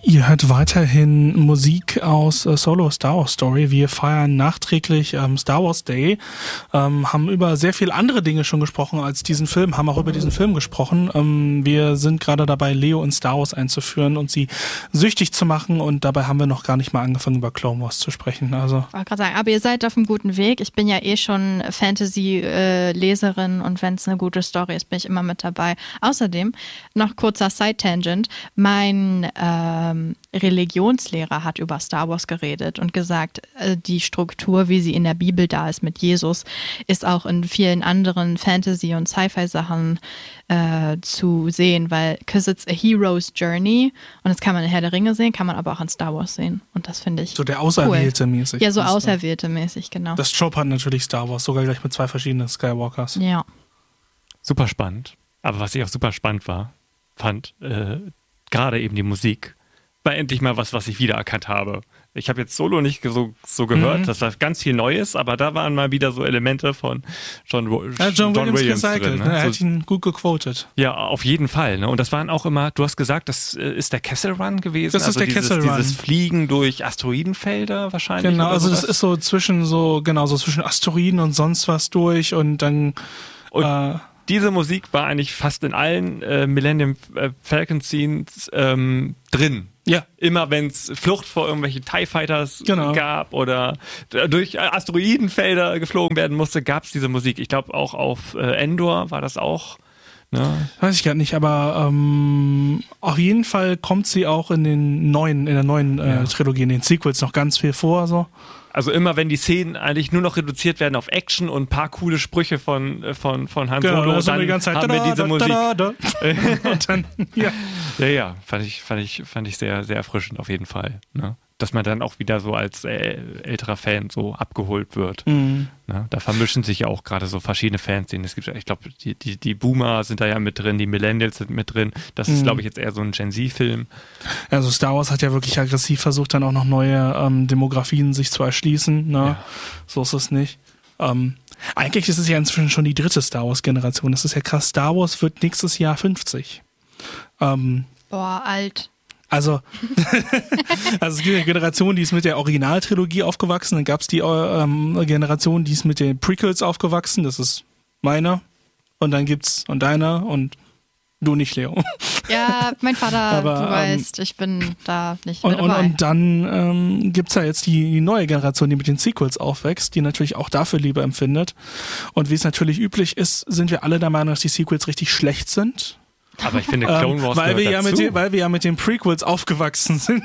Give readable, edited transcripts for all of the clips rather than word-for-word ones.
Ihr hört weiterhin Musik aus Solo Star Wars Story. Wir feiern nachträglich Star Wars Day, haben über sehr viele andere Dinge schon gesprochen als diesen Film, haben auch über diesen Film gesprochen. Wir sind gerade dabei, Leo in Star Wars einzuführen und sie süchtig zu machen, und dabei haben wir noch gar nicht mal angefangen, über Clone Wars zu sprechen. Also, ich wollte gerade sagen, aber ihr seid auf einem guten Weg. Ich bin ja eh schon Fantasy-Leserin und wenn es eine gute Story ist, bin ich immer mit dabei. Außerdem, noch kurzer Side-Tangent, mein Religionslehrer hat über Star Wars geredet und gesagt, die Struktur, wie sie in der Bibel da ist mit Jesus, ist auch in vielen anderen Fantasy- und Sci-Fi-Sachen zu sehen, weil because it's a hero's journey, und das kann man in Herr der Ringe sehen, kann man aber auch in Star Wars sehen, und das finde ich so der Auserwählte cool. mäßig. Ja, so Auserwählte mäßig, genau. Das Trope hat natürlich Star Wars, sogar gleich mit 2 verschiedenen Skywalkers. Ja. Super spannend. Aber was ich auch super spannend fand, gerade eben die Musik, war endlich mal was ich wiedererkannt habe. Ich habe jetzt Solo nicht so gehört, das war ganz viel Neues, aber da waren mal wieder so Elemente von John Williams drin. Ne? Er hat ihn gut gequotet. Ja, auf jeden Fall. Ne? Und das waren auch immer, du hast gesagt, das ist der Kessel Run gewesen. Das ist der Kessel Run. Dieses Fliegen durch Asteroidenfelder wahrscheinlich. Genau, also sowas. das ist so zwischen zwischen Asteroiden und sonst was durch, und dann diese Musik war eigentlich fast in allen Millennium Falcon Scenes drin. Ja. Immer wenn es Flucht vor irgendwelchen TIE Fighters gab oder durch Asteroidenfelder geflogen werden musste, gab es diese Musik. Ich glaube auch auf Endor war das auch. Ne? Weiß ich gar nicht, aber auf jeden Fall kommt sie auch in der neuen Trilogie, in den Sequels noch ganz viel vor. So. Also immer wenn die Szenen eigentlich nur noch reduziert werden auf Action und ein paar coole Sprüche von Han Solo, also dann die ganze Zeit haben wir diese Musik. Und dann, Ja, fand ich sehr, sehr erfrischend auf jeden Fall. Ne? Dass man dann auch wieder so als älterer Fan so abgeholt wird. Mhm. Ne? Da vermischen sich ja auch gerade so verschiedene Fanszenen. Es gibt, ich glaube, die Boomer sind da ja mit drin, die Millennials sind mit drin. Das ist, glaube ich, jetzt eher so ein Gen Z-Film. Also Star Wars hat ja wirklich aggressiv versucht, dann auch noch neue Demografien sich zu erschließen. Ne? Ja. So ist es nicht. Eigentlich ist es ja inzwischen schon die 3. Star Wars-Generation. Das ist ja krass. Star Wars wird nächstes Jahr 50. Boah, alt. Also es gibt eine Generation, die ist mit der Originaltrilogie aufgewachsen, dann gab es die Generation, die ist mit den Prequels aufgewachsen, das ist meine, und dann gibt's und deiner und du nicht, Leo. Ja, mein Vater, aber, du weißt, ich bin da nicht mit dabei. Und dann gibt's ja jetzt die neue Generation, die mit den Sequels aufwächst, die natürlich auch dafür Liebe empfindet, und wie es natürlich üblich ist, sind wir alle der Meinung, dass die Sequels richtig schlecht sind. Aber ich finde Clone Wars weil wir ja mit den Prequels aufgewachsen sind.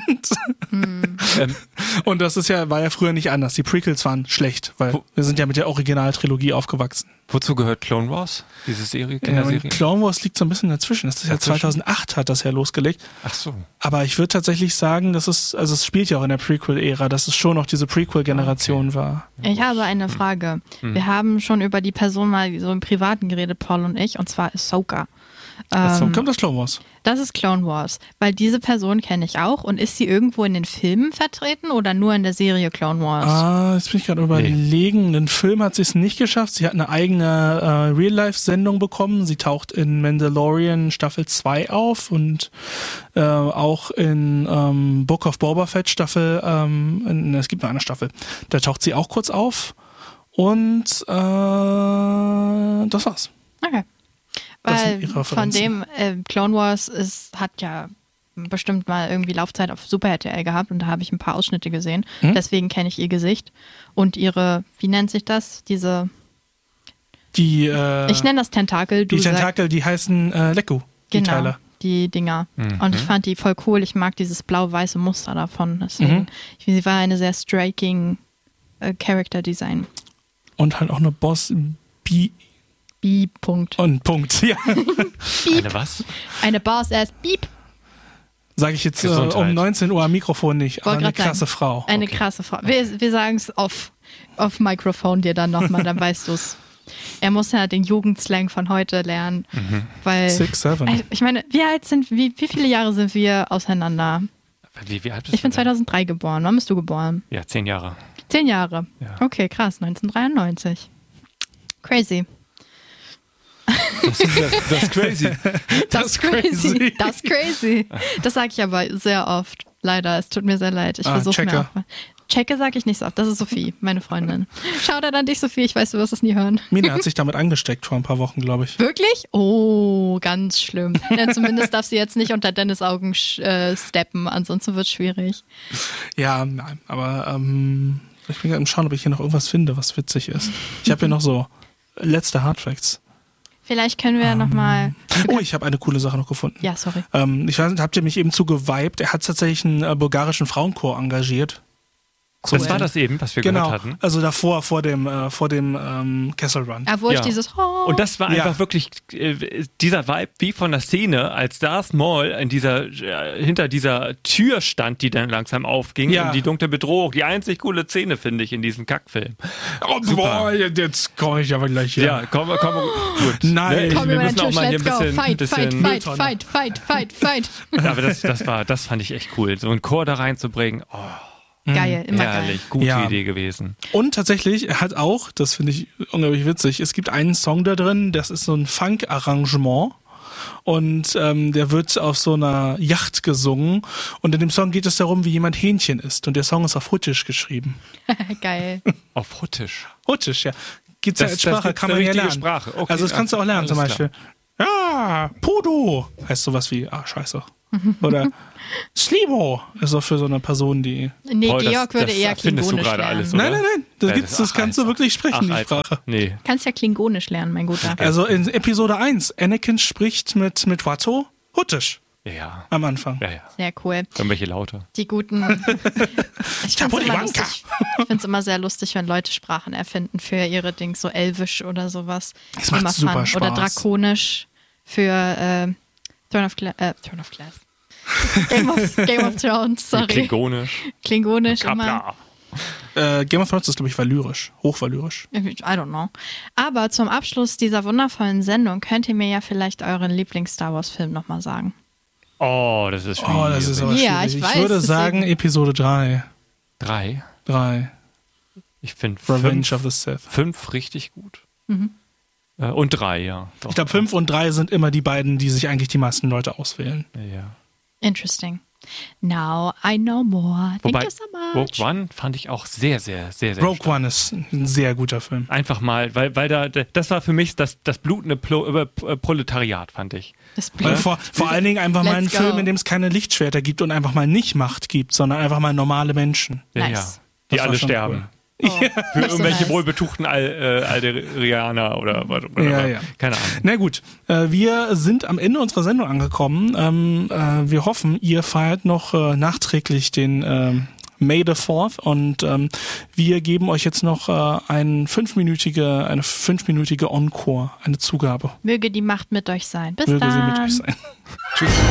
Und das war ja früher nicht anders. Die Prequels waren schlecht, weil wir sind ja mit der Originaltrilogie aufgewachsen. Wozu gehört Clone Wars? Diese Serie, Kinderserie? Clone Wars liegt so ein bisschen dazwischen. Das ist ja 2008 hat das ja losgelegt. Ach so. Aber ich würde tatsächlich sagen, es spielt ja auch in der Prequel-Ära, dass es schon noch diese Prequel-Generation war. Ich habe eine Frage. Wir haben schon über die Person mal so im Privaten geredet, Paul und ich, und zwar Ahsoka. Kommt das Clone Wars? Das ist Clone Wars, weil diese Person kenne ich auch. Und ist sie irgendwo in den Filmen vertreten oder nur in der Serie Clone Wars? Jetzt bin ich gerade überlegen. Nee. Den Film hat sie es nicht geschafft. Sie hat eine eigene Real-Life-Sendung bekommen. Sie taucht in Mandalorian Staffel 2 auf und auch in Book of Boba Fett Staffel, es gibt noch eine Staffel, da taucht sie auch kurz auf. Und das war's. Okay. Weil von dem Clone Wars hat ja bestimmt mal irgendwie Laufzeit auf Super RTL gehabt, und da habe ich ein paar Ausschnitte gesehen. Deswegen kenne ich ihr Gesicht und ihre, wie nennt sich das? Ich nenne das Tentakel. Die Tentakel, die heißen Lekku, die Teile. Die Dinger. Und ich fand die voll cool. Ich mag dieses blau-weiße Muster davon. Deswegen, sie war eine sehr striking Character Design. Und halt auch eine Punkt. Und Punkt, ja. Eine was? Eine Boss-Ass Beep. Sage ich jetzt um 19 Uhr am Mikrofon nicht, aber eine krasse Frau. Eine krasse Frau. Wir sagen es auf Mikrofon dir dann nochmal, dann weißt du es. Er muss ja den Jugendslang von heute lernen. Weil 6, 7. Ich meine, wie viele Jahre sind wir auseinander? Wie alt bist du? Ich bin 2003 geboren. Wann bist du geboren? Ja, 10 Jahre. 10 Jahre? Ja. Okay, krass. 1993. Crazy. Das ist crazy. Das ist crazy. Das ist crazy. Das sage ich aber sehr oft. Leider, es tut mir sehr leid. Ich versuche mir auch mal. Checke sage ich nicht so oft. Das ist Sophie, meine Freundin. Shoutout an dich, Sophie. Ich weiß, du wirst es nie hören. Mina hat sich damit angesteckt vor ein paar Wochen, glaube ich. Wirklich? Oh, ganz schlimm. Ja, zumindest darf sie jetzt nicht unter Dennis Augen steppen, ansonsten wird es schwierig. Ja, nein, aber ich bin gerade am Schauen, ob ich hier noch irgendwas finde, was witzig ist. Ich habe hier noch so letzte Hardfacts. Vielleicht können wir nochmal... Oh, ich habe eine coole Sache noch gefunden. Ja, sorry. Ich weiß nicht, habt ihr mich eben zu geweibt? Er hat tatsächlich einen bulgarischen Frauenchor engagiert. Cool. Das war das eben, was wir gehört hatten. Also davor, vor dem Kessel Run. Wo ich dieses Und das war einfach wirklich dieser Vibe wie von der Szene, als Darth Maul in hinter dieser Tür stand, die dann langsam aufging. Und die dunkle Bedrohung. Die einzig coole Szene, finde ich, in diesem Kackfilm. Oh, boah, jetzt komme ich aber gleich hier. Ja, komm, gut. Nein, wir müssen auch mal hier ein bisschen... Fight. Aber das fand ich echt cool. So einen Chor da reinzubringen, Geil, immer herrlich, geil. Gute Idee gewesen. Und tatsächlich, er hat auch, das finde ich unglaublich witzig, es gibt einen Song da drin, das ist so ein Funk-Arrangement und der wird auf so einer Yacht gesungen und in dem Song geht es darum, wie jemand Hähnchen isst und der Song ist auf Huttisch geschrieben. Geil. Auf Huttisch? Huttisch, ja. Gibt's ja als Sprache, kann man ja lernen. Sprache. Okay, also das kannst du auch lernen zum Beispiel. Ja, Pudo heißt sowas wie, scheiße. Oder Slimo ist auch für so eine Person, die... Nee, Georg würde eher Klingonisch lernen. Alles, nein. Das kannst du wirklich sprechen, die Sprache. Nee. Kannst ja Klingonisch lernen, mein Guter. Also in Episode 1, Anakin spricht mit Watto Huttisch. Ja. Am Anfang. Ja. Sehr cool. Irgendwelche Laute. Die guten... Ich finde es immer sehr lustig, wenn Leute Sprachen erfinden für ihre Dings, so Elvisch oder sowas. Das macht super Spaß. Oder Drakonisch für Throne of Glass. Game of Thrones, sorry. Klingonisch immer. Game of Thrones ist, glaube ich, valyrisch. Hochvalyrisch. I don't know. Aber zum Abschluss dieser wundervollen Sendung könnt ihr mir ja vielleicht euren Lieblings-Star Wars-Film nochmal sagen. Oh, das ist schwierig. Oh, das ist aber schwierig. Ja, ich weiß, würde sagen Episode 3. 3? Ich finde Revenge of the Sith. 5 richtig gut. Und 3, ja. Doch. Ich glaube, 5 und 3 sind immer die beiden, die sich eigentlich die meisten Leute auswählen. Ja. Interesting. Now I know more. Thank you so much. Rogue One fand ich auch sehr, sehr, sehr, sehr Rogue stark. One ist ein sehr guter Film. Einfach mal, weil das war für mich das blutende Proletariat, fand ich. Vor allen Dingen einfach mal einen Film, in dem es keine Lichtschwerter gibt und einfach mal nicht Macht gibt, sondern einfach mal normale Menschen. Nice. Die alle sterben. Cool. Für irgendwelche wohlbetuchten Alderianer oder ja. Keine Ahnung. Na gut, wir sind am Ende unserer Sendung angekommen. Wir hoffen, ihr feiert noch nachträglich den May the 4th und wir geben euch jetzt noch eine 5-minütige Encore, eine Zugabe. Möge die Macht mit euch sein. Bis Möge dann. sie mit euch sein. Tschüss.